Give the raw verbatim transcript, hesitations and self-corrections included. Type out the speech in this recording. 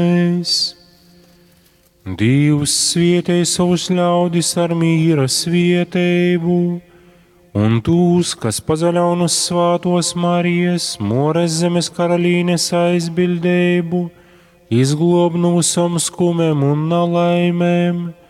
Dievs svietē savus ļaudis ar mīra svietēbu, un tūs, kas pazaļaunas svātos Marijas, Mores zemes karalīnes aizbildēbu, izglob no visam skumēm un nalaimēm,